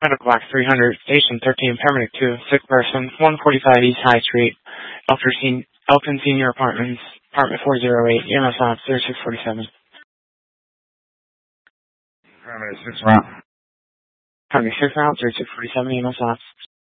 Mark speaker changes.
Speaker 1: Medical Box 300, Station 13, Paramedic 2, sick person, 145 East High Street, Elton Senior Apartments, Apartment 408, EMS Ops 3647.
Speaker 2: Paramedic 6 route.
Speaker 1: Paramedic 6 route, 3647, EMS Ops.